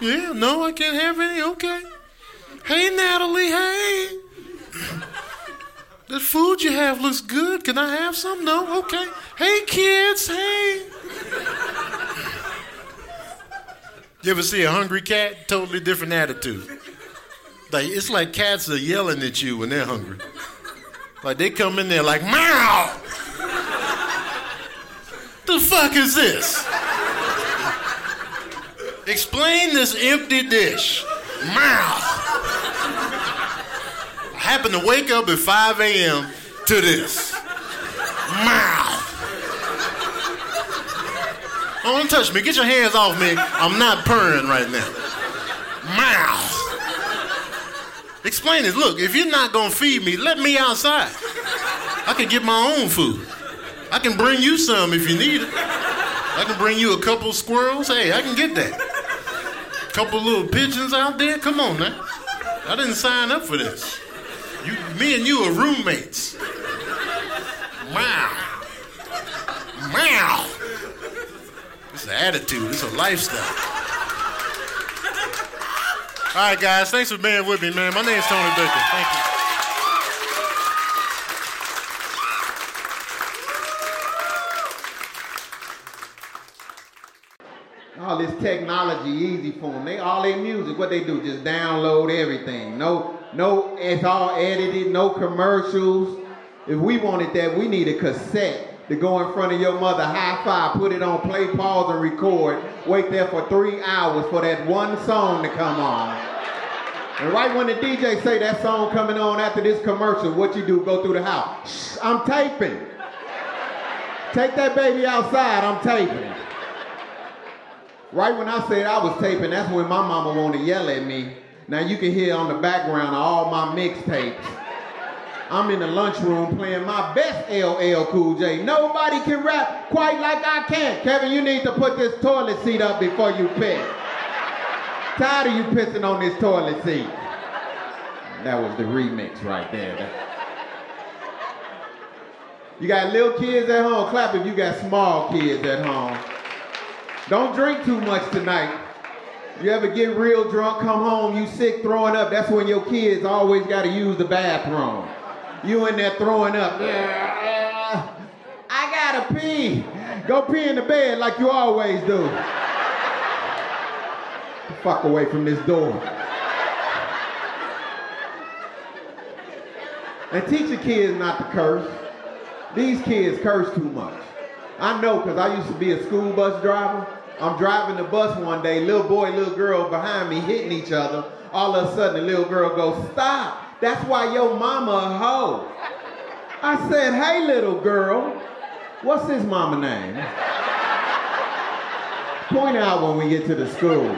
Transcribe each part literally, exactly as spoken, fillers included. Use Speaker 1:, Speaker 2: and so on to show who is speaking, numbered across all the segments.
Speaker 1: Yeah, no, I can't have any. Okay. Hey, Natalie, hey. That food you have looks good. Can I have some? No? Okay. Hey, kids, hey. You ever see a hungry cat? Totally different attitude. Like, it's like cats are yelling at you when they're hungry. Like, they come in there like, meow! The fuck is this? Explain this empty dish. Meow! I happen to wake up at five a.m. to this. Meow! Oh, don't touch me. Get your hands off me. I'm not purring right now. Meow! Explain this. Look, if you're not gonna feed me, let me outside. I can get my own food. I can bring you some if you need it. I can bring you a couple squirrels. Hey, I can get that. A couple little pigeons out there. Come on, man. I didn't sign up for this. You, me and you are roommates. Meow. Meow. It's an attitude. It's a lifestyle. All right, guys. Thanks for being with me, man. My name's Tony Baker. Thank you.
Speaker 2: All this technology easy for them. They all their music, what they do, just download everything. No, no, it's all edited, no commercials. If we wanted that, we need a cassette to go in front of your mother, high five, put it on play, pause, and record. Wait there for three hours for that one song to come on. And right when the D J say that song coming on after this commercial, what you do, go through the house. Shh, I'm taping. Take that baby outside, I'm taping. Right when I said I was taping, that's when my mama wanted to yell at me. Now you can hear on the background all my mixtapes. I'm in the lunchroom playing my best L L Cool J. Nobody can rap quite like I can. Kevin, you need to put this toilet seat up before you piss. Tired of you pissing on this toilet seat. That was the remix right there. You got little kids at home? Clap if you got small kids at home. Don't drink too much tonight. You ever get real drunk, come home, you sick, throwing up, that's when your kids always got to use the bathroom. You in there throwing up. I gotta pee. Go pee in the bed like you always do. Fuck away from this door. And teach your kids not to curse. These kids curse too much. I know, because I used to be a school bus driver. I'm driving the bus one day, little boy, little girl behind me hitting each other. All of a sudden, the little girl goes, stop. That's why your mama a hoe. I said, hey, little girl, what's his mama name? Point out when we get to the school.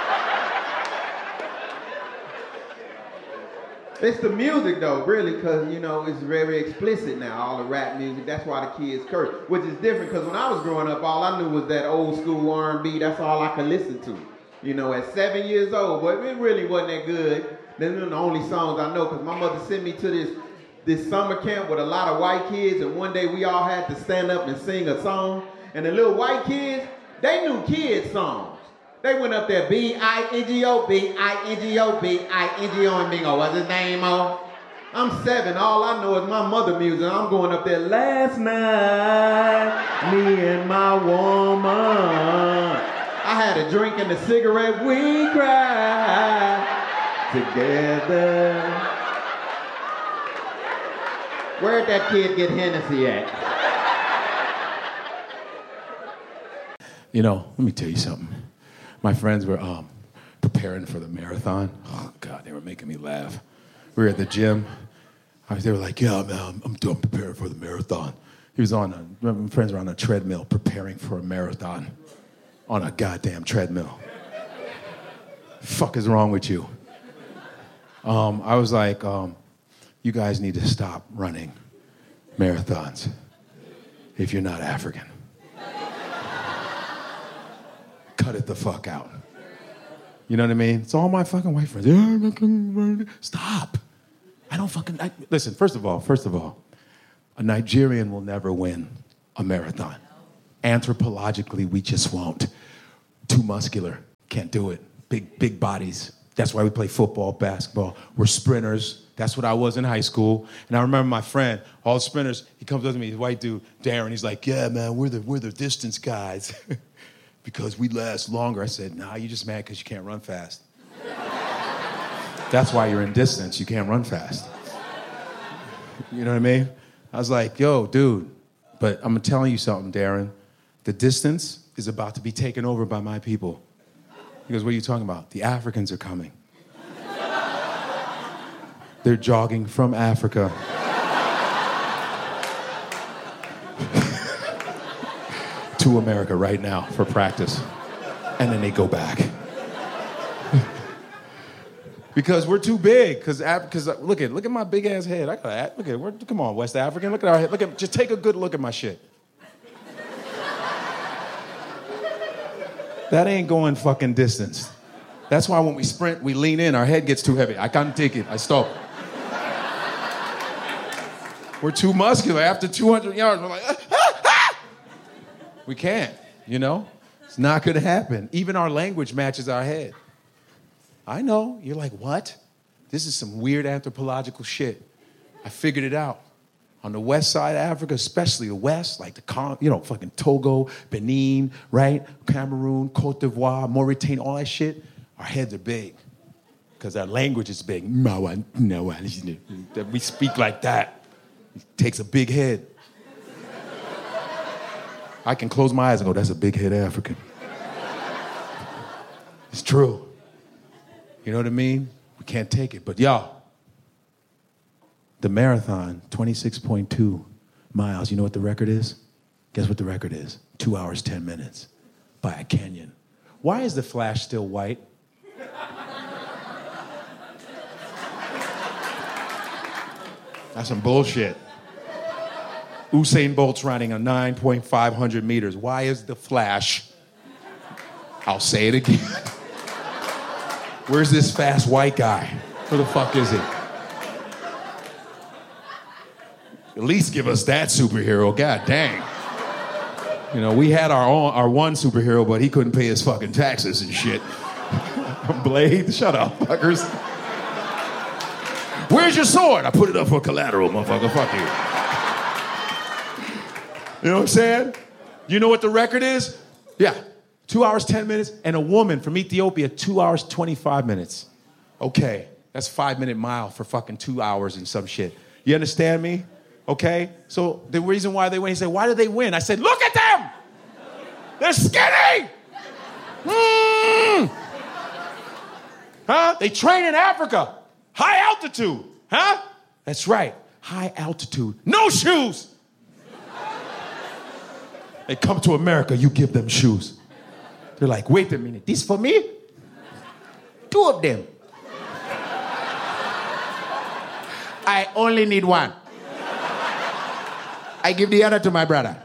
Speaker 2: It's the music, though, really, because, you know, it's very explicit now, all the rap music. That's why the kids curse, which is different, because when I was growing up, all I knew was that old school R and B. That's all I could listen to. You know, at seven years old, but it really wasn't that good. Those are the only songs I know, because my mother sent me to this, this summer camp with a lot of white kids, and one day we all had to stand up and sing a song. And the little white kids, they knew kids' songs. They went up there, B I N G O, B I N G O, B I N G O, and bingo. What's his name, oh? I'm seven. All I know is my mother music. I'm going up there, last night, me and my woman. I had a drink and a cigarette. We cried together. Where'd that kid get Hennessy at?
Speaker 3: You know, let me tell you something. My friends were um, preparing for the marathon. Oh, God, they were making me laugh. We were at the gym. I was, they were like, yeah, man, I'm, I'm preparing for the marathon. He was on a, my friends were on a treadmill preparing for a marathon on a goddamn treadmill. Fuck is wrong with you? Um, I was like, um, you guys need to stop running marathons if you're not African. Cut it the fuck out. You know what I mean? It's all my fucking white friends. Yeah, stop. I don't fucking... I, listen, first of all, first of all, a Nigerian will never win a marathon. Anthropologically, we just won't. Too muscular. Can't do it. big, big bodies. That's why we play football, basketball. We're sprinters. That's what I was in high school. And I remember my friend, all the sprinters, he comes up to me, the white dude, Darren, he's like, yeah, man, we're the, we're the distance guys because we last longer. I said, nah, you're just mad because you can't run fast. That's why you're in distance. You can't run fast. You know what I mean? I was like, yo, dude, but I'm telling you something, Darren. The distance is about to be taken over by my people. He goes, what are you talking about? The Africans are coming. They're jogging from Africa. to America right now for practice. And then they go back. Because we're too big. Because because look at look at my big ass head. I got look at we're, come on, West African. Look at our head. Look at just take a good look at my shit. That ain't going fucking distance. That's why when we sprint, we lean in. Our head gets too heavy. I can't take it. I stop. We're too muscular. After two hundred yards, we're like, ah, ah, ah! We can't, you know? It's not going to happen. Even our language matches our head. I know. You're like, what? This is some weird anthropological shit. I figured it out. On the west side of Africa, especially the west, like the, Con- you know, fucking Togo, Benin, right? Cameroon, Cote d'Ivoire, Mauritania, all that shit, our heads are big. Because our language is big. We speak like that. It takes a big head. I can close my eyes and go, that's a big head African. It's true. You know what I mean? We can't take it. But y'all, the marathon, twenty-six point two miles. You know what the record is? Guess what the record is? Two hours, ten minutes by a Kenyan. Why is the Flash still white? That's some bullshit. Usain Bolt's running a nine point five hundred meters. Why is the Flash? I'll say it again. Where's this fast white guy? Where the fuck is he? At least give us that superhero. God dang. You know, we had our own, our one superhero, but he couldn't pay his fucking taxes and shit. Blade, shut up, fuckers. Where's your sword? I put it up for collateral, motherfucker. Fuck you. You know what I'm saying? You know what the record is? Yeah. Two hours, ten minutes, and a woman from Ethiopia, two hours, twenty-five minutes. Okay, that's five minute mile for fucking two hours and some shit. You understand me? Okay? So the reason why they win, he said, why did they win? I said, look at them! They're skinny! Mm. Huh? They train in Africa. High altitude. Huh? That's right. High altitude. No shoes! They come to America, you give them shoes. They're like, wait a minute, this for me? Two of them. I only need one. I give the other to my brother.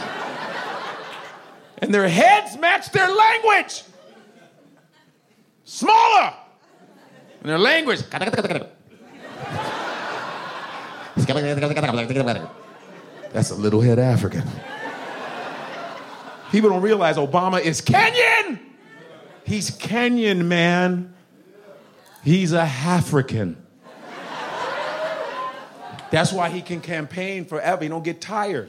Speaker 3: And their heads match their language. Smaller. And their language. That's a little head African. People don't realize Obama is Kenyan. He's Kenyan, man. He's a African. That's why he can campaign forever. He don't get tired.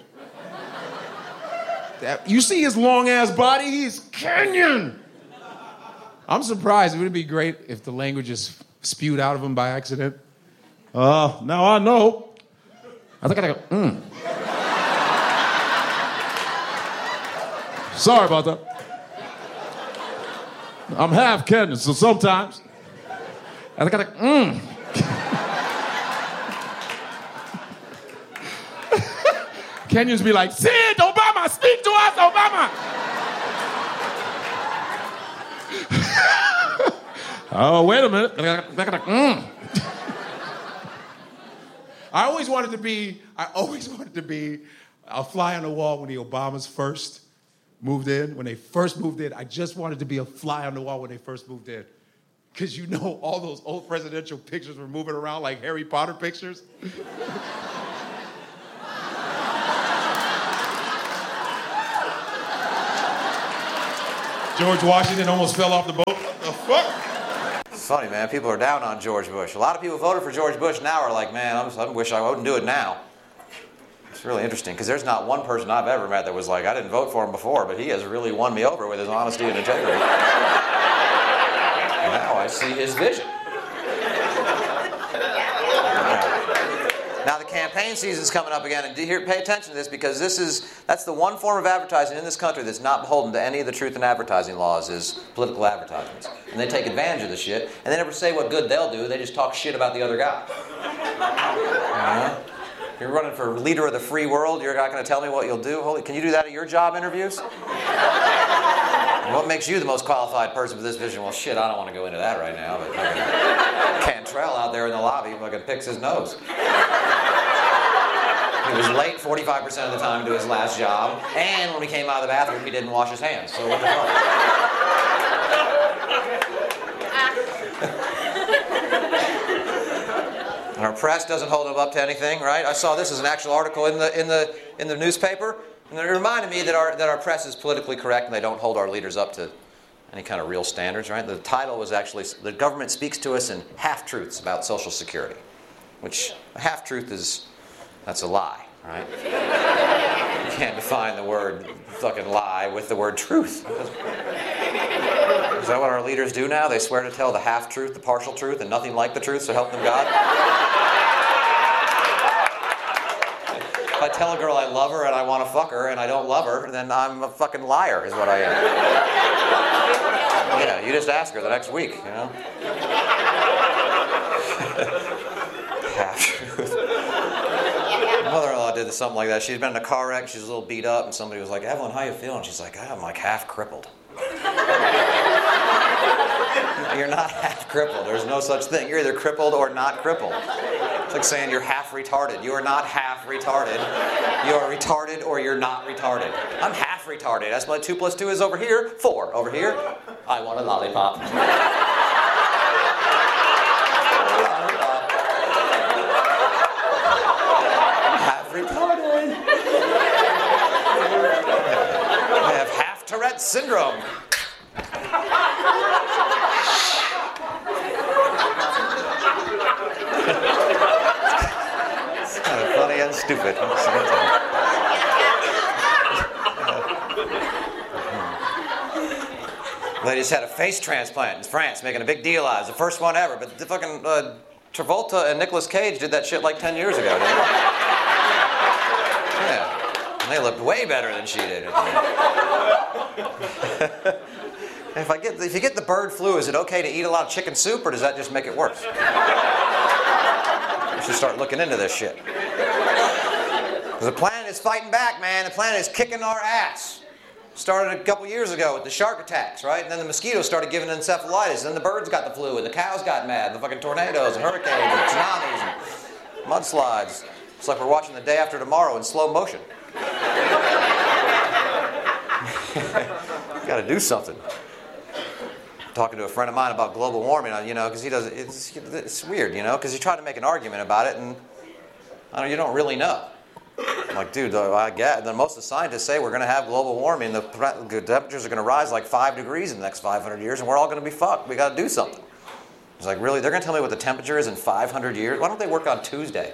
Speaker 3: That, you see his long-ass body? He's Kenyan. I'm surprised. It would be great if the language is spewed out of him by accident. Uh, now I know. I think I go, mm. Sorry about that. I'm half Kenyan, so sometimes I gotta, mm. Kenyans be like, Sid, Obama, speak to us, Obama. Oh, wait a minute. Mm. I always wanted to be, I always wanted to be a fly on the wall when the Obamas first moved in. When they first moved in, I just wanted to be a fly on the wall when they first moved in. Because you know all those old presidential pictures were moving around like Harry Potter pictures. George Washington almost fell off the boat.
Speaker 1: The fuck?
Speaker 4: It's funny, man. People are down on George Bush. A lot of people voted for George Bush now are like, man, I'm, I wish I wouldn't do it now. It's really interesting because there's not one person I've ever met that was like, I didn't vote for him before, but he has really won me over with his honesty and integrity. Now I see his vision. Now the campaign season's coming up again, and here, pay attention to this because this is that's the one form of advertising in this country that's not beholden to any of the truth in advertising laws is political advertisements. And they take advantage of the shit, and they never say what good they'll do. They just talk shit about the other guy. Uh-huh. You're running for leader of the free world. You're not going to tell me what you'll do. Holy, can you do that at your job interviews? What makes you the most qualified person for this vision? Well, shit, I don't want to go into that right now. But Cantrell out there in the lobby fucking picks his nose. He was late forty-five percent of the time to his last job, and when he came out of the bathroom, he didn't wash his hands. So what the fuck? Our press doesn't hold him up to anything, right? I saw this as an actual article in the in the in the newspaper, and it reminded me that our that our press is politically correct and they don't hold our leaders up to any kind of real standards, right? The title was actually "The Government Speaks to Us in Half-Truths About Social Security," which a half-truth is that's a lie, right? You can't define the word fucking lie with the word truth. Is that what our leaders do now? They swear to tell the half-truth, the partial truth, and nothing like the truth, so help them God? If I tell a girl I love her and I want to fuck her and I don't love her, then I'm a fucking liar, is what I am. Yeah, you just ask her the next week, you know? Half-truth. My mother-in-law did something like that. She'd been in a car wreck, she was a little beat up, and somebody was like, Evelyn, how you feeling? She's like, I'm like half crippled. You're not half crippled. There's no such thing. You're either crippled or not crippled. It's like saying you're half retarded. You are not half retarded. You are retarded or you're not retarded. I'm half retarded. That's why two plus two is over here. Four. Over here, I want a lollipop. Half retarded. I have half Tourette's syndrome. It's kind of funny and stupid. They just had a face transplant in France, making a big deal out of it. It was the first one ever, but the fucking uh, Travolta and Nicolas Cage did that shit like ten years ago, didn't they? Yeah. And they looked way better than she did. If I get, if you get the bird flu, is it okay to eat a lot of chicken soup, or does that just make it worse? You should start looking into this shit. Because the planet is fighting back, man. The planet is kicking our ass. Started a couple years ago with the shark attacks, right? And then the mosquitoes started giving encephalitis. And then the birds got the flu, and the cows got mad, and the fucking tornadoes, and hurricanes, and tsunamis, and mudslides. It's like we're watching The Day After Tomorrow in slow motion. Got to do something. Talking to a friend of mine about global warming, you know, because he does. It's, it's weird, you know, because you try to make an argument about it, and I don't, you don't really know. I'm like, dude, I get. Then most of the scientists say we're going to have global warming. The temperatures are going to rise like five degrees in the next five hundred years, and we're all going to be fucked. We got to do something. It's like, really? They're going to tell me what the temperature is in five hundred years? Why don't they work on Tuesday?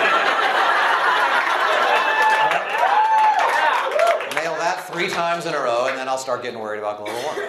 Speaker 4: Nail that three times in a row, and then I'll start getting worried about global warming.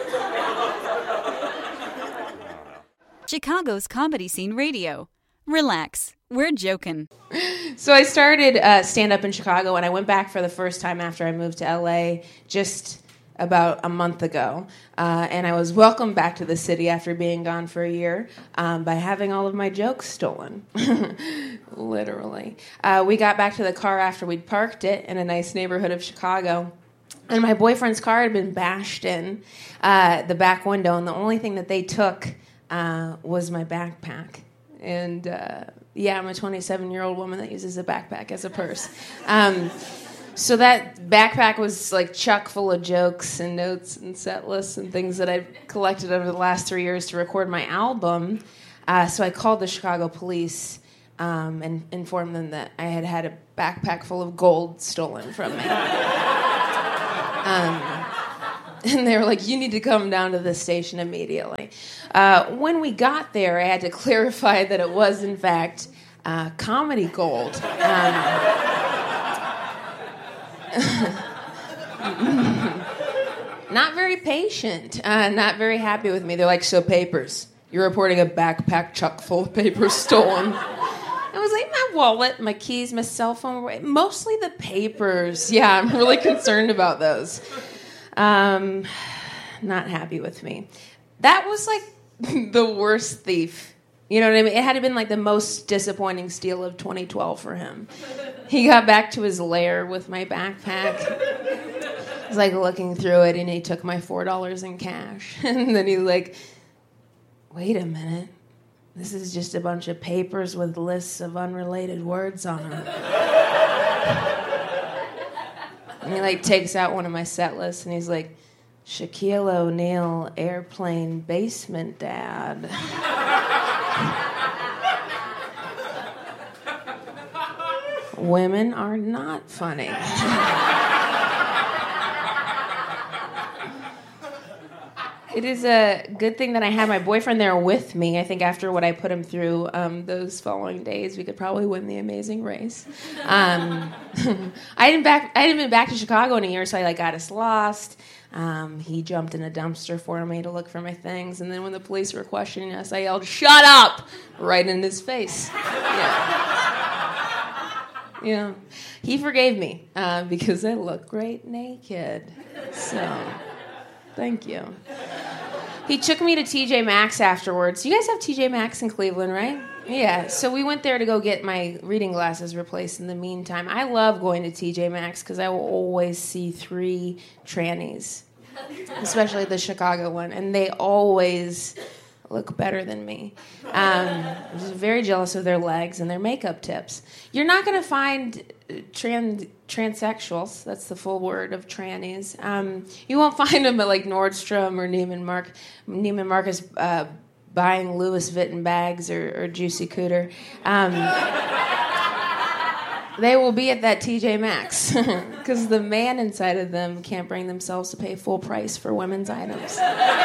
Speaker 5: Chicago's Comedy Scene Radio. Relax. We're joking.
Speaker 6: So I started uh, stand-up in Chicago, and I went back for the first time after I moved to L A just about a month ago. Uh, and I was welcomed back to the city after being gone for a year um, by having all of my jokes stolen. Literally. Uh, we got back to the car after we'd parked it in a nice neighborhood of Chicago. And my boyfriend's car had been bashed in uh, the back window, and the only thing that they took uh, was my backpack. And, uh, yeah, I'm a twenty-seven-year-old woman that uses a backpack as a purse. Um, so that backpack was, like, chock full of jokes and notes and set lists and things that I've collected over the last three years to record my album. Uh, so I called the Chicago police um, and informed them that I had had a backpack full of gold stolen from me. um, And they were like, you need to come down to the station immediately. Uh, when we got there, I had to clarify that it was, in fact, uh, Comedy Gold. Um, not very patient, uh, not very happy with me. They're like, so papers. You're reporting a backpack chock full of papers stolen. I was like, my wallet, my keys, my cell phone, mostly the papers. Yeah, I'm really concerned about those. Um, not happy with me. That was like the worst thief. You know what I mean? It had been like the most disappointing steal of twenty twelve for him. He got back to his lair with my backpack. I was like looking through it, and he took my four dollars in cash. And then he like, wait a minute. This is just a bunch of papers with lists of unrelated words on them. And he like takes out one of my set lists, and he's like, Shaquille O'Neal, airplane, basement dad. Women are not funny. It is a good thing that I had my boyfriend there with me. I think after what I put him through um, those following days, we could probably win the Amazing Race. Um, I hadn't back. I hadn't been back to Chicago in a year, so I like got us lost. Um, he jumped in a dumpster for me to look for my things, and then when the police were questioning us, I yelled, "Shut up!" right in his face. Yeah, yeah. He forgave me uh, because I look great naked. So, thank you. He took me to T J Maxx afterwards. You guys have T J Maxx in Cleveland, right? Yeah, so we went there to go get my reading glasses replaced in the meantime. I love going to T J Maxx because I will always see three trannies, especially the Chicago one, and they always look better than me. Um, I'm just very jealous of their legs and their makeup tips. You're not going to find trans transsexuals, that's the full word of trannies. Um, you won't find them at like Nordstrom or Neiman, Mark, Neiman Marcus uh, buying Louis Vuitton bags or, or Juicy Cooter. Um, they will be at that T J Maxx because the man inside of them can't bring themselves to pay full price for women's items.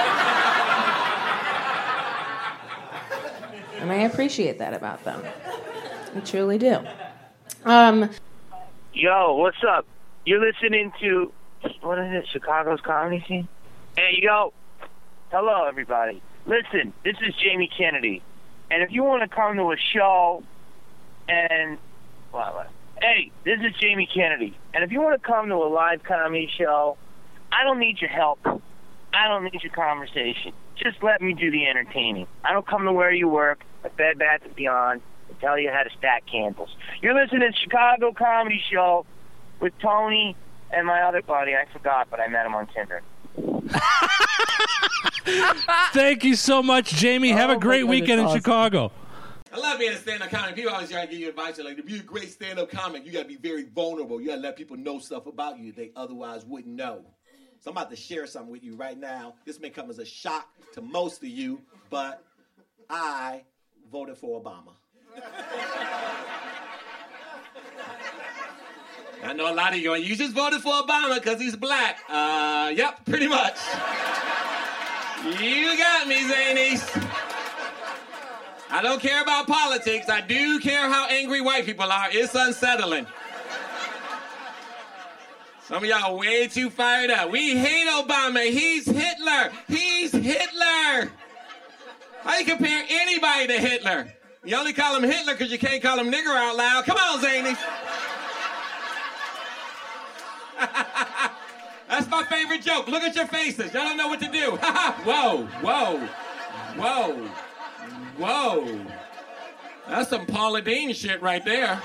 Speaker 6: And I appreciate that about them. I truly do. Um,
Speaker 7: Yo, what's up? You're listening to, what is it, Chicago's comedy scene? Hey, yo. Hello, everybody. Listen, this is Jamie Kennedy. And if you want to come to a show and, well, hey, this is Jamie Kennedy. And if you want to come to a live comedy show, I don't need your help. I don't need your conversation. Just let me do the entertaining. I don't come to where you work, at Bed Bath and Beyond, and tell you how to stack candles. You're listening to Chicago Comedy Show with Tony and my other buddy. I forgot, but I met him on Tinder.
Speaker 8: Thank you so much, Jamie. Have
Speaker 9: Oh,
Speaker 8: a great
Speaker 9: my
Speaker 8: weekend in
Speaker 9: goodness,
Speaker 8: Chicago.
Speaker 9: I love being a stand-up comic. People always try to give you advice. They're like, to be a great stand-up comic, you got to be very vulnerable. You got to let people know stuff about you they otherwise wouldn't know. So I'm about to share something with you right now. This may come as a shock to most of you, but I voted for Obama. I know a lot of you going, you just voted for Obama because he's black. Uh, yep, pretty much. You got me, Zanies. I don't care about politics. I do care how angry white people are. It's unsettling. Some of y'all are way too fired up. We hate Obama. He's Hitler. He's Hitler. How you compare anybody to Hitler? You only call him Hitler because you can't call him nigger out loud. Come on, Zany. That's my favorite joke. Look at your faces. Y'all don't know what to do. Whoa, whoa, whoa, whoa. That's some Paula Deen shit right there.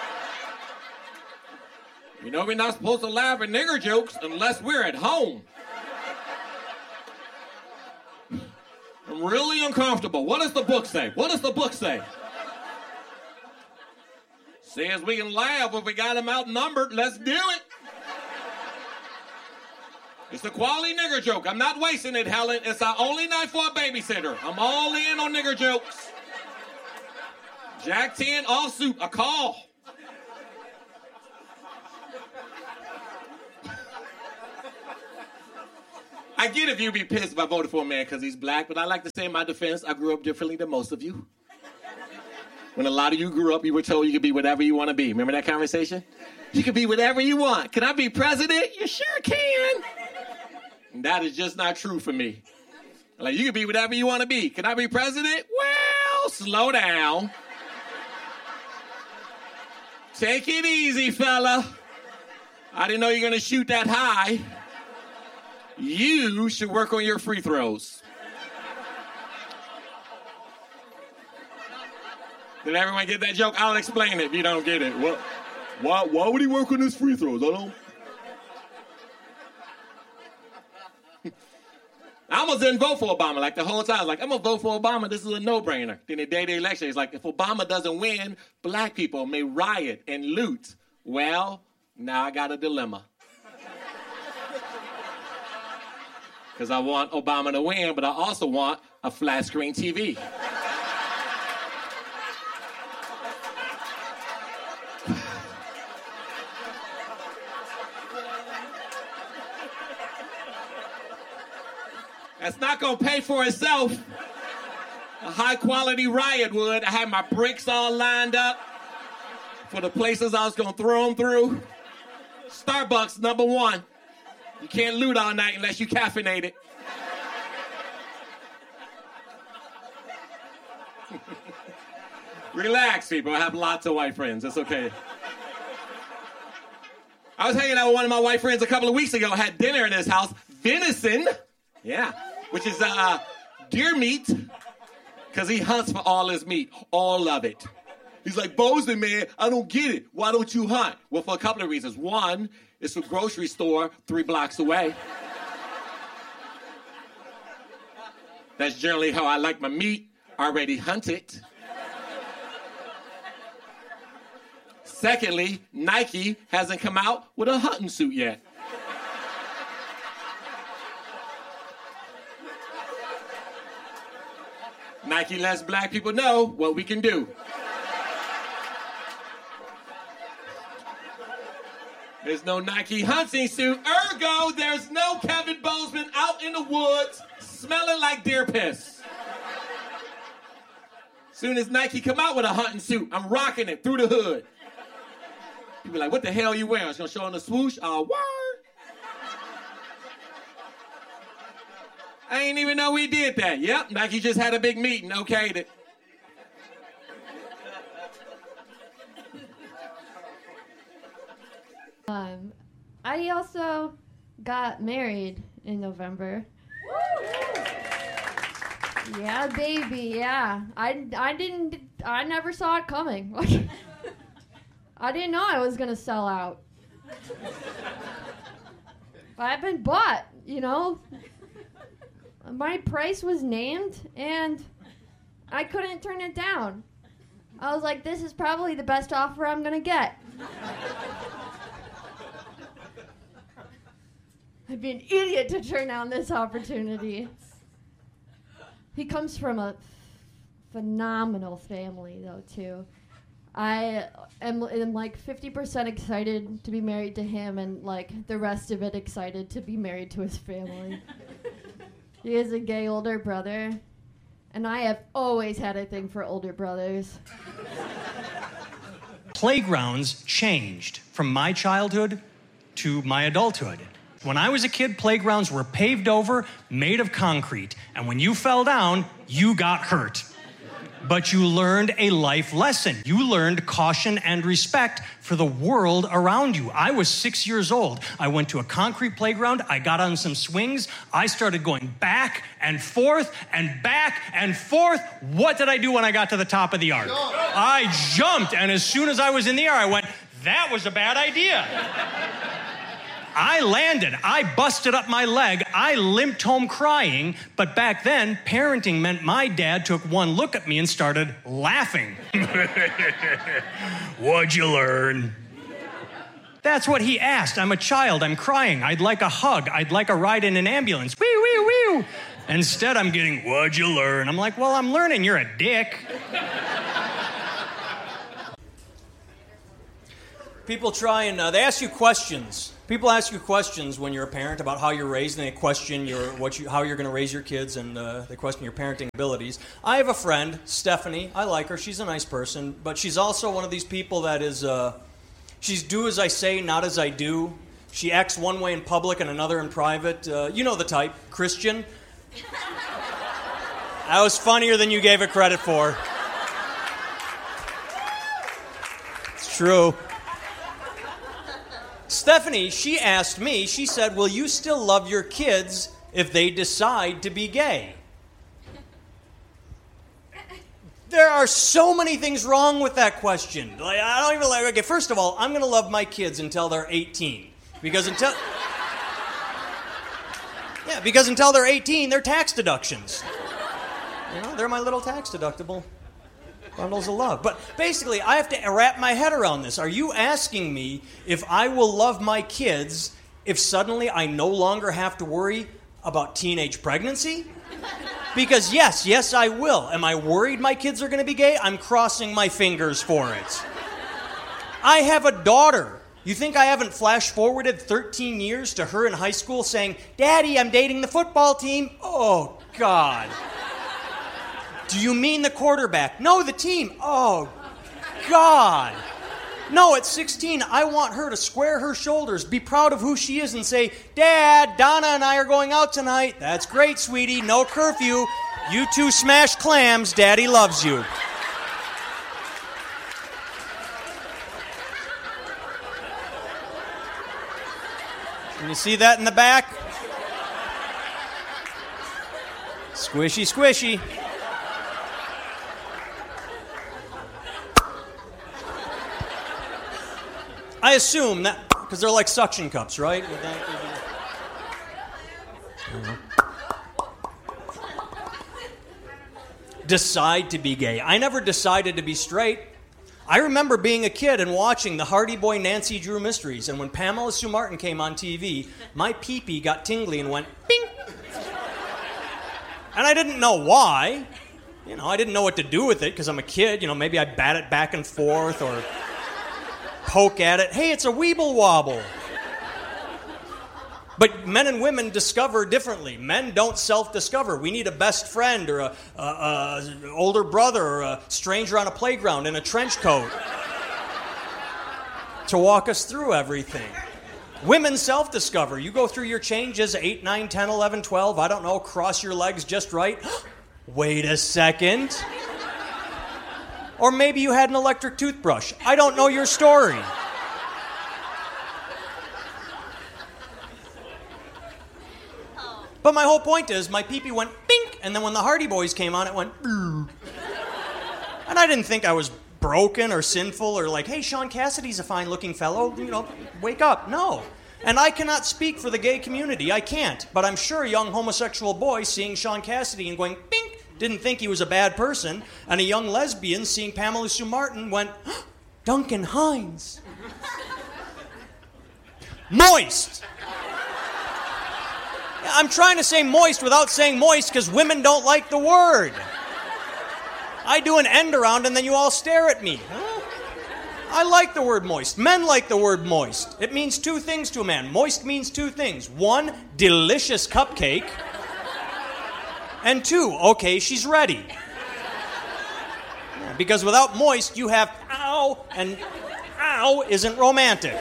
Speaker 9: You know we're not supposed to laugh at nigger jokes unless we're at home. I'm really uncomfortable. What does the book say? What does the book say? Says we can laugh if we got them outnumbered. Let's do it. It's a quality nigger joke. I'm not wasting it, Helen. It's our only night for a babysitter. I'm all in on nigger jokes. Jack ten, off soup, a call. I get if you'd be pissed if I voted for a man because he's black, but I like to say in my defense, I grew up differently than most of you. When a lot of you grew up, you were told you could be whatever you want to be. Remember that conversation? You can be whatever you want. Can I be president? You sure can. And that is just not true for me. Like, you can be whatever you want to be. Can I be president? Well, slow down. Take it easy, fella. I didn't know you were going to shoot that high. You should work on your free throws. Did everyone get that joke? I'll explain it if you don't get it. What? Why, why would he work on his free throws? I don't. I almost didn't vote for Obama. Like the whole time, I was like, I'm going to vote for Obama. This is a no-brainer. Then the day of the election, it's like, if Obama doesn't win, black people may riot and loot. Well, now I got a dilemma. Because I want Obama to win, but I also want a flat screen T V. That's not going to pay for itself. A high-quality riot would. I had my bricks all lined up for the places I was going to throw them through. Starbucks, number one. You can't loot all night unless you caffeinate it. Relax, people. I have lots of white friends. It's okay. I was hanging out with one of my white friends a couple of weeks ago. Had dinner in his house. Venison. Yeah. Which is uh, deer meat. Because he hunts for all his meat. All of it. He's like, Bozeman, man, I don't get it. Why don't you hunt? Well, for a couple of reasons. One, it's a grocery store three blocks away. That's generally how I like my meat. Already hunted. Secondly, Nike hasn't come out with a hunting suit yet. Nike lets black people know what we can do. There's no Nike hunting suit. Ergo, there's no Kevin Bozeman out in the woods smelling like deer piss. Soon as Nike come out with a hunting suit, I'm rocking it through the hood. People like, what the hell are you wearing? It's going to show on the swoosh? Oh, word. I ain't even know we did that. Yep, Nike just had a big meeting. Okayed it.
Speaker 10: Um, I also got married in November. Yeah, baby, yeah. I, I didn't, I never saw it coming. I didn't know I was going to sell out. I've been bought, you know. My price was named, and I couldn't turn it down. I was like, this is probably the best offer I'm going to get. I'd be an idiot to turn down this opportunity. He comes from a phenomenal family, though, too. I am, am like fifty percent excited to be married to him and like the rest of it excited to be married to his family. He is a gay older brother, and I have always had a thing for older brothers.
Speaker 11: Playgrounds changed from my childhood to my adulthood. When I was a kid, playgrounds were paved over, made of concrete, and when you fell down, you got hurt. But you learned a life lesson. You learned caution and respect for the world around you. I was six years old. I went to a concrete playground. I got on some swings. I started going back and forth and back and forth. What did I do when I got to the top of the arc? I jumped, and as soon as I was in the air, I went, that was a bad idea. I landed. I busted up my leg. I limped home crying. But back then, parenting meant my dad took one look at me and started laughing. What'd you learn? That's what he asked. I'm a child. I'm crying. I'd like a hug. I'd like a ride in an ambulance. Wee, wee, wee. Instead, I'm getting, what'd you learn? I'm like, well, I'm learning you're a dick. People try and uh, they ask you questions. People ask you questions when you're a parent about how you're raised, and they question your what you how you're going to raise your kids, and uh, they question your parenting abilities. I have a friend, Stephanie. I like her. She's a nice person, but she's also one of these people that is uh, she's do as I say, not as I do. She acts one way in public and another in private. Uh, you know the type, Christian. That was funnier than you gave it credit for. It's true. Stephanie, she asked me, she said, will you still love your kids if they decide to be gay? There are so many things wrong with that question. Like, I don't even like, okay, first of all, I'm going to love my kids until they're eighteen. Because until... Yeah, because until they're eighteen, they're tax deductions. You know, they're my little tax deductible bundles of love. But basically, I have to wrap my head around this. Are you asking me if I will love my kids if suddenly I no longer have to worry about teenage pregnancy? Because yes, yes, I will. Am I worried my kids are going to be gay? I'm crossing my fingers for it. I have a daughter. You think I haven't flash forwarded thirteen years to her in high school saying, Daddy, I'm dating the football team? Oh, God. Do you mean the quarterback? No, the team. Oh, God. No, at sixteen, I want her to square her shoulders, be proud of who she is, and say, Dad, Donna and I are going out tonight. That's great, sweetie. No curfew. You two smash clams. Daddy loves you. Can you see that in the back? Squishy, squishy. I assume that, because they're like suction cups, right? Decide to be gay. I never decided to be straight. I remember being a kid and watching the Hardy Boy Nancy Drew Mysteries, and when Pamela Sue Martin came on T V, my pee-pee got tingly and went bing. And I didn't know why. You know, I didn't know what to do with it because I'm a kid. You know, maybe I bat it back and forth or poke at it. Hey, it's a weeble wobble. But men and women discover differently. Men don't self-discover. We need a best friend or a, a, a older brother or a stranger on a playground in a trench coat to walk us through everything. Women self-discover. You go through your changes, eight, nine, ten, eleven, twelve, I don't know, cross your legs just right. Wait a second. Or maybe you had an electric toothbrush. I don't know your story. But my whole point is, my pee-pee went bink, and then when the Hardy Boys came on, it went brrr. And I didn't think I was broken or sinful or like, hey, Sean Cassidy's a fine-looking fellow, you know, wake up. No. And I cannot speak for the gay community. I can't. But I'm sure a young homosexual boy seeing Sean Cassidy and going bink didn't think he was a bad person, and a young lesbian seeing Pamela Sue Martin went, Duncan Hines. Moist. I'm trying to say moist without saying moist because women don't like the word. I do an end around and then you all stare at me. I like the word moist. Men like the word moist. It means two things to a man. Moist means two things. One, delicious cupcake. And two, okay, she's ready. Because without moist, you have ow, and ow isn't romantic.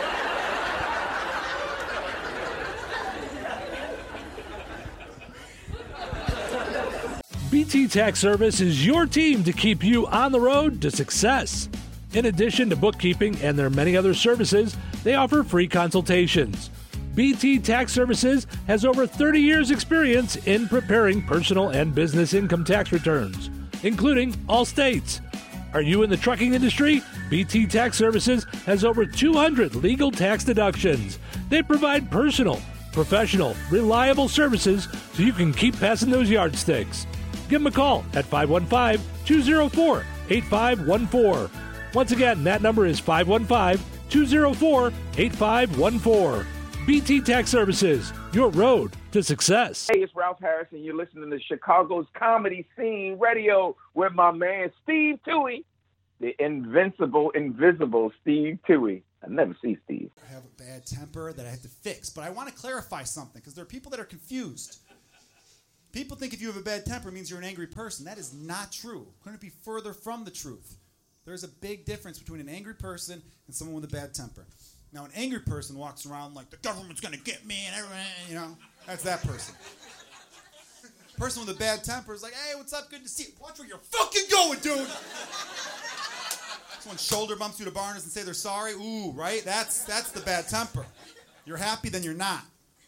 Speaker 8: B T Tax Service is your team to keep you on the road to success. In addition to bookkeeping and their many other services, they offer free consultations. B T Tax Services has over thirty years experience in preparing personal and business income tax returns, including all states. Are you in the trucking industry? B T Tax Services has over two hundred legal tax deductions. They provide personal, professional, reliable services so you can keep passing those yardsticks. Give them a call at five one five, two oh four, eight five one four. Once again, that number is five one five, two oh four, eight five one four. B T Tax Services, your road to success.
Speaker 12: Hey, it's Ralph Harris, and you're listening to Chicago's Comedy Scene Radio with my man Steve Toohey, the invincible, invisible Steve Toohey. I never see Steve.
Speaker 13: I have a bad temper that I have to fix. But I want to clarify something because there are people that are confused. People think if you have a bad temper, it means you're an angry person. That is not true. Couldn't be further from the truth. There's a big difference between an angry person and someone with a bad temper. Now, an angry person walks around like, the government's going to get me, and everyone, you know, that's that person. Person with a bad temper is like, hey, what's up? Good to see you. Watch where you're fucking going, dude. Someone shoulder bumps you to bar and doesn't say they're sorry. Ooh, right? That's that's the bad temper. You're happy, then you're not.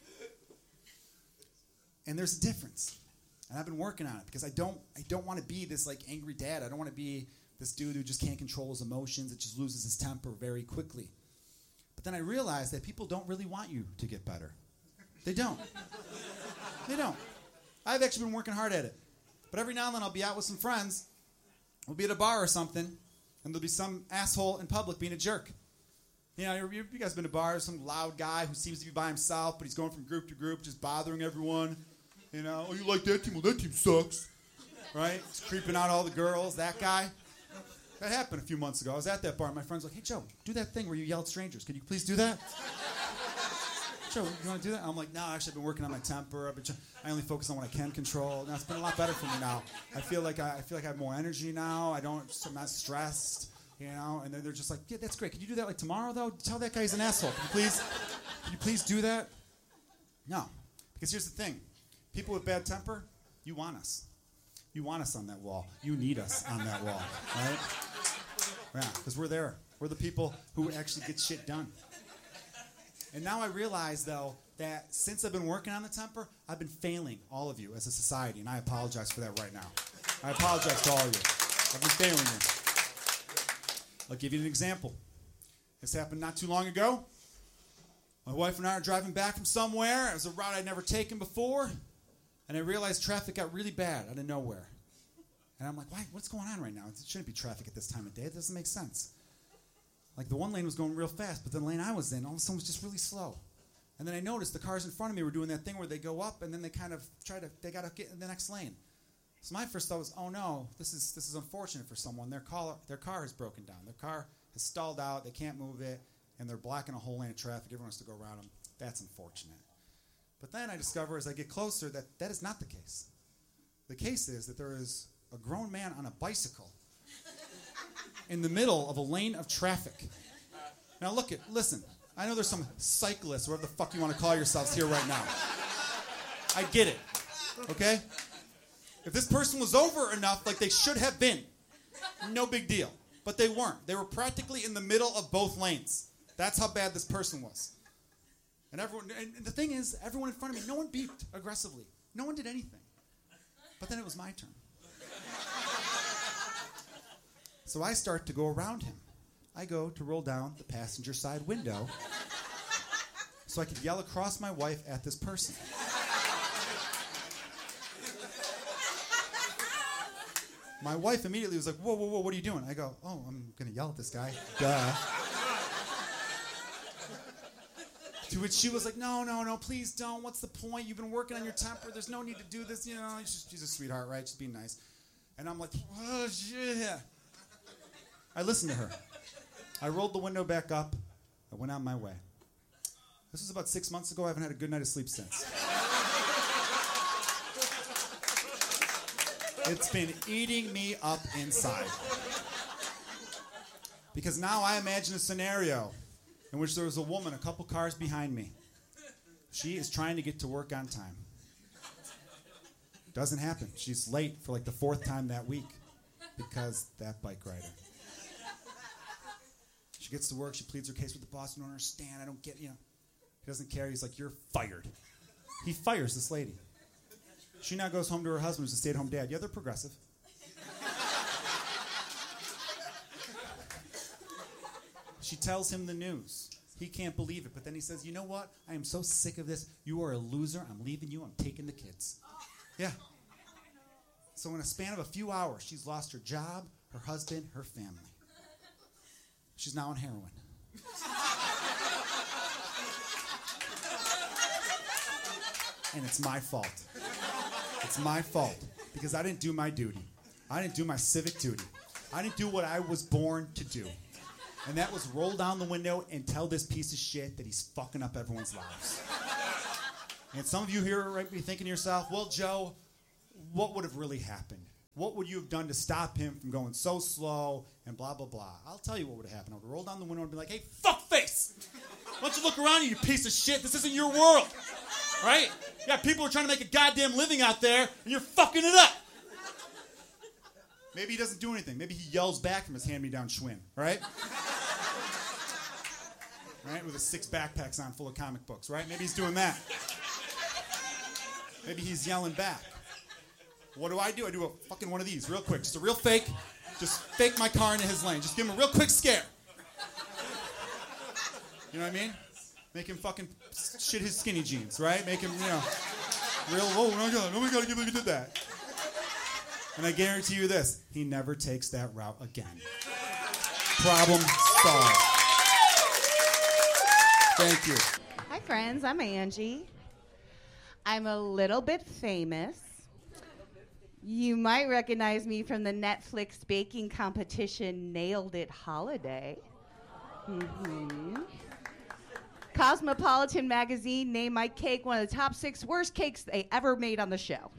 Speaker 13: And there's a difference. And I've been working on it because I don't I don't want to be this like angry dad. I don't want to be this dude who just can't control his emotions. It just loses his temper very quickly. But then I realized that people don't really want you to get better. They don't. They don't. I've actually been working hard at it. But every now and then I'll be out with some friends. We'll be at a bar or something, and there'll be some asshole in public being a jerk. You know, you, you guys been to bars, some loud guy who seems to be by himself, but he's going from group to group, just bothering everyone. You know, oh, you like that team? Well, that team sucks. Right? He's creeping out all the girls, that guy. That happened a few months ago. I was at that bar, and my friend's like, hey, Joe, do that thing where you yell at strangers. Can you please do that? Joe, you want to do that? I'm like, no, actually, I've been working on my temper. I've been try- I only focus on what I can control. Now, it's been a lot better for me now. I feel like I, I feel like I have more energy now. I don't, I'm not stressed, you know. And then they're just like, yeah, that's great. Can you do that like tomorrow, though? Tell that guy he's an asshole. Can you please, can you please do that? No, because here's the thing: people with bad temper, you want us. You want us on that wall. You need us on that wall, right? Yeah, because we're there. We're the people who actually get shit done. And now I realize, though, that since I've been working on the temper, I've been failing all of you as a society, and I apologize for that right now. I apologize to all of you. I've been failing you. I'll give you an example. This happened not too long ago. My wife and I are driving back from somewhere. It was a route I'd never taken before, and I realized traffic got really bad out of nowhere. And I'm like, why? What's going on right now? It shouldn't be traffic at this time of day. It doesn't make sense. Like, the one lane was going real fast, but the lane I was in, all of a sudden, was just really slow. And then I noticed the cars in front of me were doing that thing where they go up, and then they kind of try to, they got to get in the next lane. So my first thought was, oh, no, this is this is unfortunate for someone. Their car, their car has broken down. Their car has stalled out. They can't move it, and they're blocking a whole lane of traffic. Everyone has to go around them. That's unfortunate. But then I discover as I get closer that that is not the case. The case is that there is a grown man on a bicycle in the middle of a lane of traffic. Now look at, listen, I know there's some cyclists, whatever the fuck you want to call yourselves here right now. I get it, okay? If this person was over enough, like they should have been, no big deal. But they weren't. They were practically in the middle of both lanes. That's how bad this person was. And everyone, and the thing is, everyone in front of me, no one beeped aggressively. No one did anything. But then it was my turn. So I start to go around him. I go to roll down the passenger side window so I could yell across my wife at this person. My wife immediately was like, whoa, whoa, whoa, what are you doing? I go, oh, I'm going to yell at this guy. Duh. To which she was like, no, no, no, please don't. What's the point? You've been working on your temper. There's no need to do this. You know, she's, she's a sweetheart, right? She's being nice. And I'm like, oh, shit. I listened to her. I rolled the window back up. I went on my way. This was about six months ago. I haven't had a good night of sleep since. It's been eating me up inside. Because now I imagine a scenario in which there was a woman a couple cars behind me. She is trying to get to work on time. Doesn't happen. She's late for like the fourth time that week because that bike rider. She gets to work. She pleads her case with the boss. I don't understand. I don't get, you know. He doesn't care. He's like, you're fired. He fires this lady. She now goes home to her husband, who's a stay-at-home dad. Yeah, they're progressive. She tells him the news. He can't believe it. But then he says, you know what? I am so sick of this. You are a loser. I'm leaving you. I'm taking the kids. Yeah. So in a span of a few hours, she's lost her job, her husband, her family. She's now on heroin. And it's my fault. It's my fault. Because I didn't do my duty. I didn't do my civic duty. I didn't do what I was born to do. And that was roll down the window and tell this piece of shit that he's fucking up everyone's lives. And some of you here might be thinking to yourself, well, Joe, what would have really happened? What would you have done to stop him from going so slow and blah, blah, blah? I'll tell you what would have happened. I would have rolled down the window and be like, hey, fuckface! Why don't you look around you, you piece of shit? This isn't your world, right? Yeah, people are trying to make a goddamn living out there, and you're fucking it up. Maybe he doesn't do anything. Maybe he yells back from his hand-me-down Schwinn, right? Right, with his six backpacks on full of comic books, right? Maybe he's doing that. Maybe he's yelling back. What do I do? I do a fucking one of these, real quick. Just a real fake. Just fake my car into his lane. Just give him a real quick scare. You know what I mean? Make him fucking shit his skinny jeans, right? Make him, you know, real, oh my God, oh my God, I can't believe he did that. And I guarantee you this, he never takes that route again. Problem solved. Thank you.
Speaker 14: Hi, friends. I'm Angie. I'm a little bit famous. You might recognize me from the Netflix baking competition Nailed It Holiday. Mm-hmm. Cosmopolitan magazine named my cake one of the top six worst cakes they ever made on the show.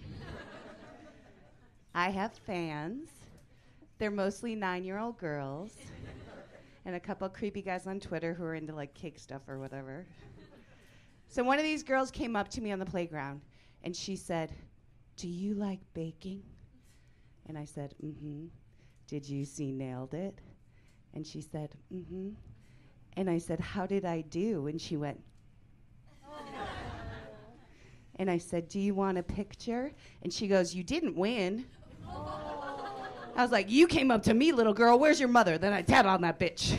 Speaker 14: I have fans. They're mostly nine-year-old girls and a couple of creepy guys on Twitter who are into like cake stuff or whatever. So one of these girls came up to me on the playground and she said, do you like baking? And I said, mm-hmm. Did you see Nailed It? And she said, mm-hmm. And I said, how did I do? And she went, and I said, do you want a picture? And she goes, you didn't win. I was like, you came up to me, little girl. Where's your mother? Then I tat on that bitch.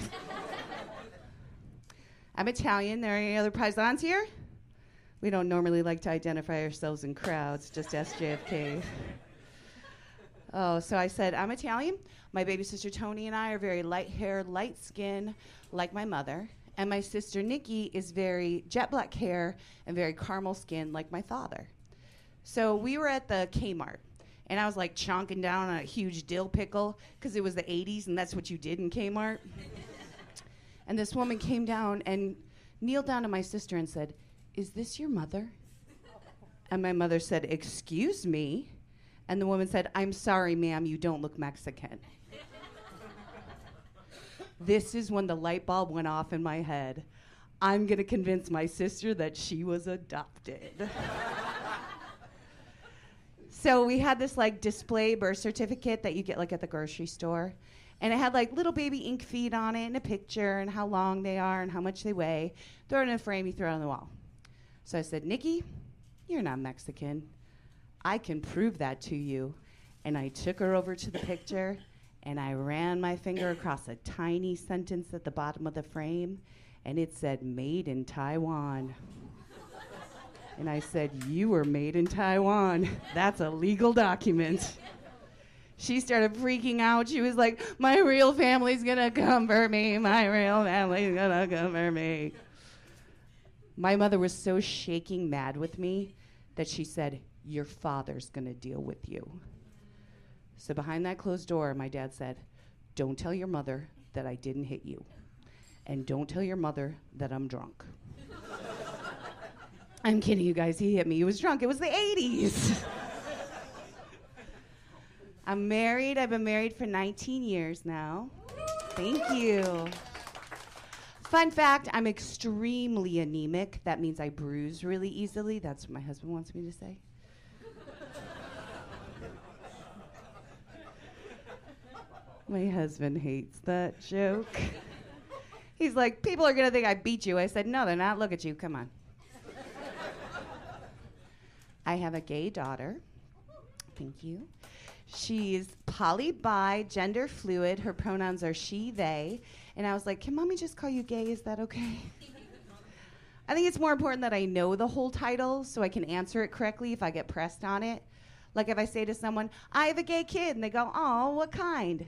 Speaker 14: I'm Italian. There are any other paisans here? We don't normally like to identify ourselves in crowds, just ask J F K. Oh, so I said, I'm Italian. My baby sister Tony and I are very light-haired, light-skinned, like my mother. And my sister Nikki is very jet black hair and very caramel skin, like my father. So we were at the Kmart, and I was like chonking down on a huge dill pickle because it was the eighties, and that's what you did in Kmart. And this woman came down and kneeled down to my sister and said, is this your mother? And my mother said, excuse me? And the woman said, I'm sorry, ma'am, you don't look Mexican. This is when the light bulb went off in my head. I'm gonna convince my sister that she was adopted. So we had this like display birth certificate that you get like at the grocery store. And it had like little baby ink feet on it and a picture and how long they are and how much they weigh. Throw it in a frame, you throw it on the wall. So I said, Nikki, you're not Mexican. I can prove that to you. And I took her over to the picture and I ran my finger across a tiny sentence at the bottom of the frame and it said, made in Taiwan. And I said, you were made in Taiwan. That's a legal document. She started freaking out. She was like, my real family's gonna come for me. My real family's gonna come for me. My mother was so shaking mad with me that she said, your father's gonna deal with you. So behind that closed door, my dad said, don't tell your mother that I didn't hit you. And don't tell your mother that I'm drunk. I'm kidding you guys, he hit me. He was drunk. It was the eighties. I'm married. I've been married for nineteen years now. Thank you. Fun fact, I'm extremely anemic. That means I bruise really easily. That's what my husband wants me to say. My husband hates that joke. He's like, people are gonna think I beat you. I said, no, they're not. Look at you, come on. I have a gay daughter. Thank you. She's poly, bi, gender fluid. Her pronouns are she, they. And I was like, can mommy just call you gay? Is that okay? I think it's more important that I know the whole title so I can answer it correctly if I get pressed on it. Like if I say to someone, I have a gay kid, and they go, oh, what kind?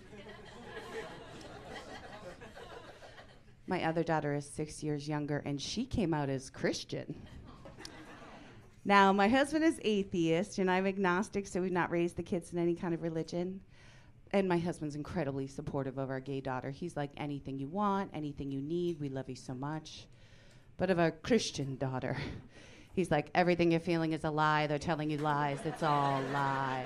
Speaker 14: My other daughter is six years younger, and she came out as Christian. Now, my husband is atheist, and I'm agnostic, so we've not raised the kids in any kind of religion. and my husband's incredibly supportive of our gay daughter. He's like, anything you want, anything you need, we love you so much. But of our Christian daughter, he's like, everything you're feeling is a lie. They're telling you lies. It's all lies.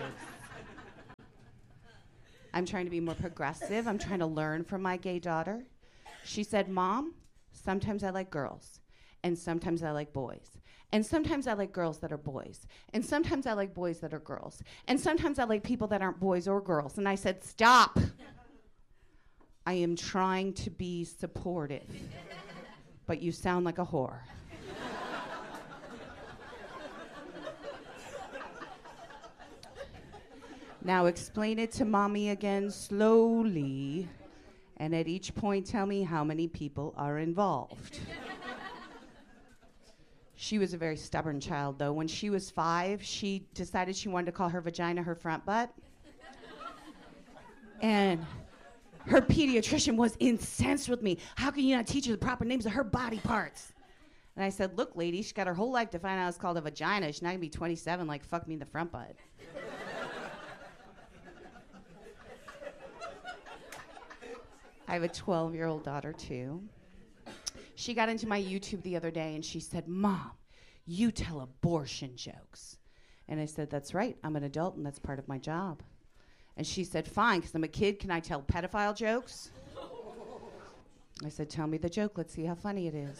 Speaker 14: I'm trying to be more progressive. I'm trying to learn from my gay daughter. She said, Mom, sometimes I like girls, and sometimes I like boys. And sometimes I like girls that are boys. And sometimes I like boys that are girls. And sometimes I like people that aren't boys or girls. And I said, stop. I am trying to be supportive. But you sound like a whore. Now explain it to mommy again slowly. And at each point tell me how many people are involved. She was a very stubborn child, though. When she was five, she decided she wanted to call her vagina her front butt. And her pediatrician was incensed with me. How can you not teach her the proper names of her body parts? And I said, look, lady, she's got her whole life to find out it's called a vagina. She's not going to be twenty-seven like fuck me in the front butt. I have a twelve-year-old daughter, too. She got into my YouTube the other day and she said, Mom, you tell abortion jokes. And I said, that's right. I'm an adult and that's part of my job. And she said, fine, because I'm a kid. Can I tell pedophile jokes? I said, tell me the joke. Let's see how funny it is.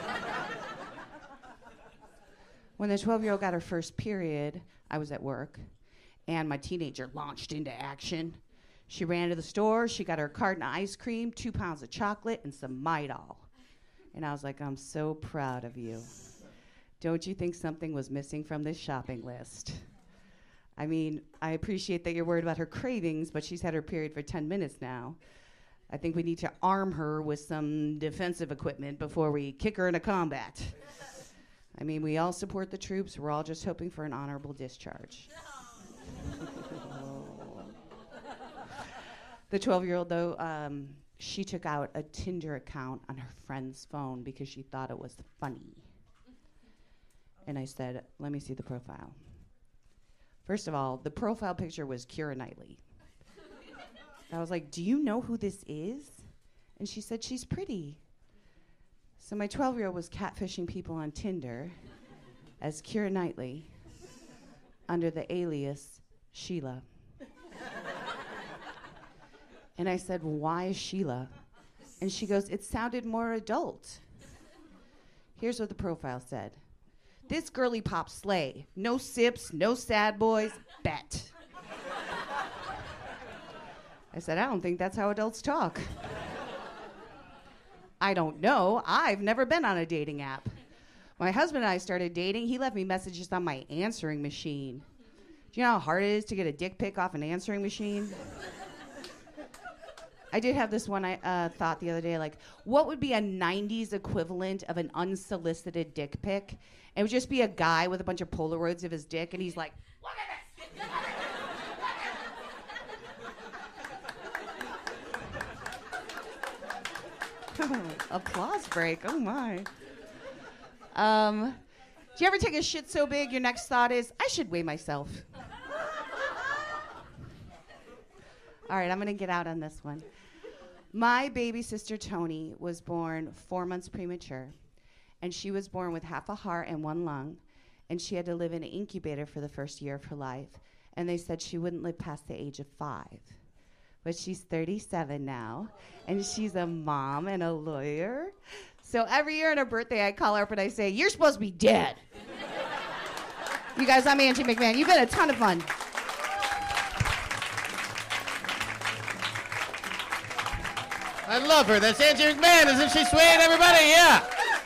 Speaker 14: When the twelve-year-old got her first period, I was at work, and my teenager launched into action. She ran to the store. She got her a carton of ice cream, two pounds of chocolate, and some Midol. And I was like, I'm so proud of you. Don't you think something was missing from this shopping list? I mean, I appreciate that you're worried about her cravings, but she's had her period for ten minutes now. I think we need to arm her with some defensive equipment before we kick her into combat. I mean, we all support the troops. We're all just hoping for an honorable discharge. The twelve-year-old, though, um, she took out a Tinder account on her friend's phone because she thought it was funny. And I said, let me see the profile. First of all, the profile picture was Keira Knightley. I was like, do you know who this is? And she said, she's pretty. So my twelve-year-old was catfishing people on Tinder as Keira Knightley under the alias Sheila. And I said, why Sheila? And she goes, it sounded more adult. Here's what the profile said. This girly pop slay. No sips, no sad boys, bet. I said, I don't think that's how adults talk. I don't know. I've never been on a dating app. My husband and I started dating. He left me messages on my answering machine. Do you know how hard it is to get a dick pic off an answering machine? I did have this one I uh, thought the other day, like, what would be a nineties equivalent of an unsolicited dick pic? It would just be a guy with a bunch of Polaroids of his dick, and he's like, look at this! Applause break, oh my. Um, do you ever take a shit so big your next thought is, I should weigh myself? All right, I'm gonna get out on this one. My baby sister Tony was born four months premature, and she was born with half a heart and one lung, and she had to live in an incubator for the first year of her life, and they said she wouldn't live past the age of five. But she's thirty-seven now, and she's a mom and a lawyer. So every year on her birthday, I call her up and I say, you're supposed to be dead. You guys, I'm Angie McMahon. You've been a ton of fun.
Speaker 15: I love her. That's Angie McMahon. Isn't she sweet, everybody? Yeah.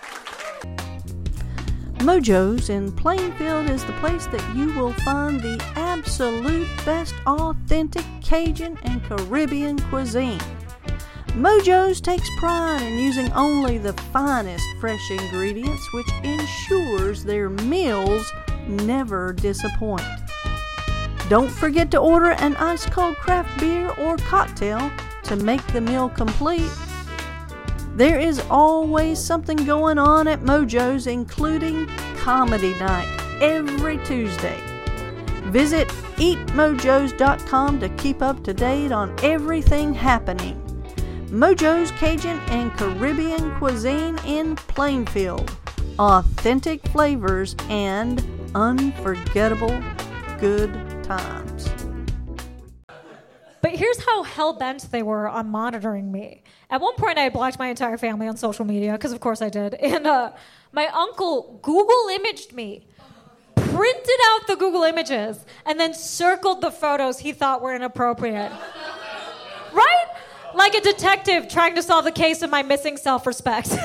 Speaker 16: Mojo's in Plainfield is the place that you will find the absolute best authentic Cajun and Caribbean cuisine. Mojo's takes pride in using only the finest fresh ingredients, which ensures their meals never disappoint. Don't forget to order an ice-cold craft beer or cocktail to make the meal complete. There is always something going on at Mojo's, including comedy night every Tuesday. Visit eat mojos dot com to keep up to date on everything happening. Mojo's Cajun and Caribbean Cuisine in Plainfield. Authentic flavors and unforgettable good times.
Speaker 17: But here's how hell-bent they were on monitoring me. At one point, I had blocked my entire family on social media, because of course I did. And uh, my uncle Google imaged me, printed out the Google images, and then circled the photos he thought were inappropriate. Right? Like a detective trying to solve the case of my missing self-respect.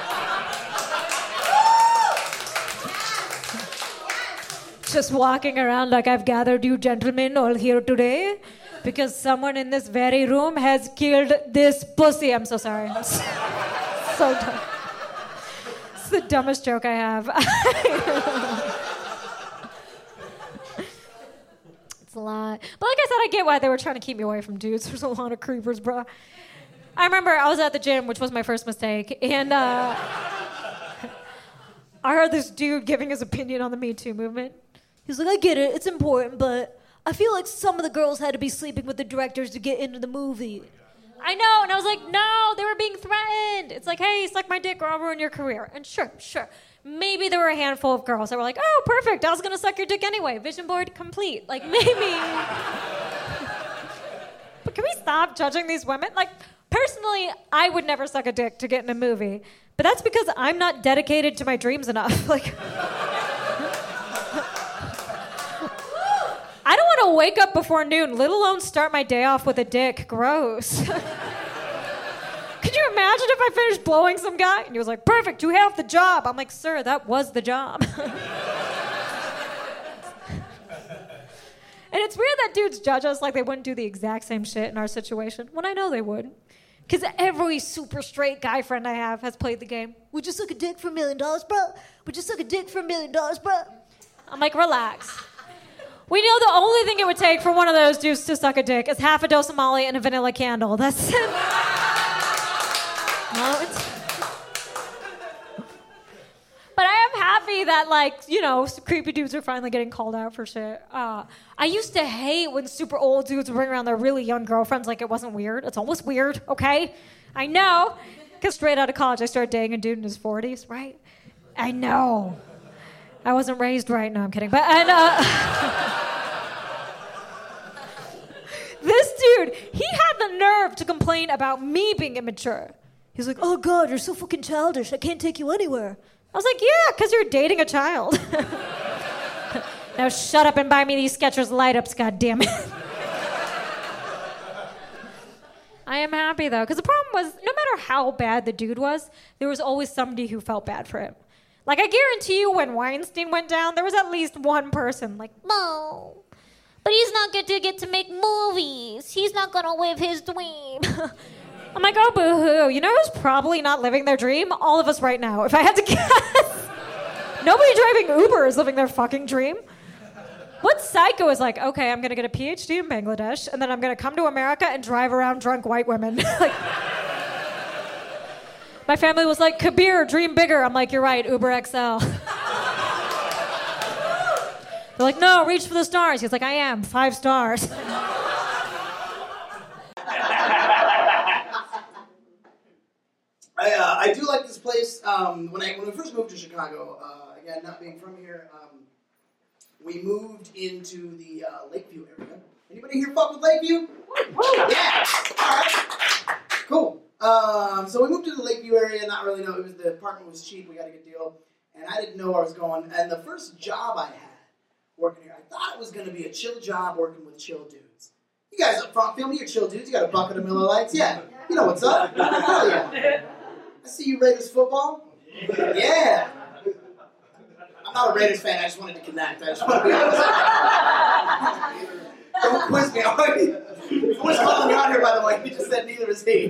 Speaker 17: Just walking around like I've gathered you gentlemen all here today because someone in this very room has killed this pussy. I'm so sorry. I'm so, so dumb. It's the dumbest joke I have. It's a lot. But like I said, I get why they were trying to keep me away from dudes. There's a lot of creepers, bro. I remember I was at the gym, which was my first mistake, and uh, I heard this dude giving his opinion on the Me Too movement. He's like, I get it, it's important, but I feel like some of the girls had to be sleeping with the directors to get into the movie. I know, and I was like, no, they were being threatened. It's like, hey, suck my dick or I'll ruin your career. And sure, sure, maybe there were a handful of girls that were like, oh, perfect, I was gonna suck your dick anyway. Vision board complete. Like, maybe. But can we stop judging these women? Like, personally, I would never suck a dick to get in a movie, but that's because I'm not dedicated to my dreams enough. Like, I don't want to wake up before noon, let alone start my day off with a dick. Gross. Could you imagine if I finished blowing some guy and he was like, perfect, you have the job? I'm like, sir, that was the job. And it's weird that dudes judge us like they wouldn't do the exact same shit in our situation, when I know they would. Because every super straight guy friend I have has played the game. Would you suck a dick for a million dollars, bro? Would you suck a dick for a million dollars, bro? I'm like, relax. We know the only thing it would take for one of those dudes to suck a dick is half a dose of Molly and a vanilla candle. That's it. No, it's... But I am happy that, like, you know, creepy dudes are finally getting called out for shit. Uh, I used to hate when super old dudes would bring around their really young girlfriends like it wasn't weird. It's almost weird, okay? I know. Because straight out of college, I started dating a dude in his forties, right? I know. I wasn't raised right. No, I'm kidding. But, and, uh... this dude, he had the nerve to complain about me being immature. He's like, oh, God, you're so fucking childish. I can't take you anywhere. I was like, yeah, because you're dating a child. Now shut up and buy me these Skechers light-ups, goddammit. I am happy, though, because the problem was, no matter how bad the dude was, there was always somebody who felt bad for him. Like, I guarantee you when Weinstein went down, there was at least one person like, no, but he's not going to get to make movies. He's not going to live his dream. I'm like, oh, boo-hoo. You know who's probably not living their dream? All of us right now, if I had to guess. Nobody driving Uber is living their fucking dream. What psycho is like, okay, I'm going to get a P H D in Bangladesh, and then I'm going to come to America and drive around drunk white women. Like, my family was like, Kabir, dream bigger. I'm like, you're right, Uber X L. They're like, no, reach for the stars. He's like, I am, five stars.
Speaker 18: I, uh, I do like this place. Um, when I when we first moved to Chicago, uh, again, not being from here, um, we moved into the uh, Lakeview area. Anybody here fuck with Lakeview? Yeah. All right. Cool. Um, so we moved to the Lakeview area. Not really know. It was the apartment was cheap. We got a good deal, and I didn't know where I was going. And the first job I had working here, I thought it was going to be a chill job working with chill dudes. You guys up front, feel me? You're chill dudes. You got a bucket of Miller Lights. Yeah. You know what's up. Hell yeah. I see you Raiders football. Yeah. I'm not a Raiders fan. I just wanted to connect. I just want to be honest. Don't quiz me. Who was calling you out here, by the way? He just said neither is he.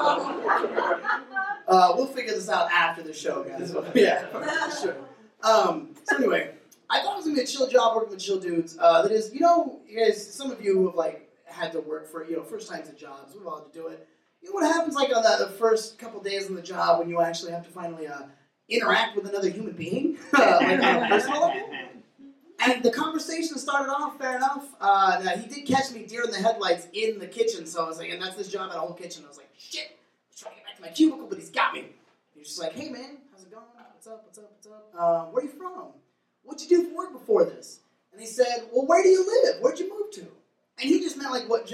Speaker 18: uh, we'll figure this out after the show, guys. Yeah, sure. Um, so anyway, I thought it was going to be a chill job working with chill dudes. Uh, that is, you know, you guys, some of you who have, like, had to work for, you know, first times at jobs, we've all had to do it. You know what happens, like, on the, the first couple days on the job when you actually have to finally uh, interact with another human being, uh, like on a personal level? And the conversation started off fair enough. Uh, now, he did catch me deer in the headlights in the kitchen, so I was like, and that's his job at a whole kitchen. I was like, shit, I'm trying to get back to my cubicle, but he's got me. He's just like, hey man, how's it going? What's up, what's up, what's up? Uh, where are you from? What'd you do for work before this? And he said, well, where do you live? Where'd you move to? And he just meant like what